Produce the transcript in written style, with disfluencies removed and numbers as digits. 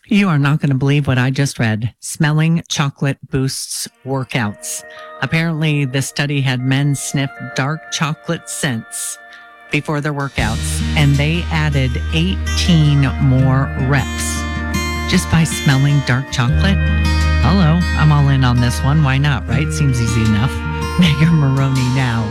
You are not going to believe what I just read. Smelling chocolate boosts workouts. Apparently, this study had men sniff dark chocolate scents before their workouts, and they added 18 more reps just by smelling dark chocolate. Hello, I'm all in on this one. Why not, right? Seems easy enough. Megan Maroney now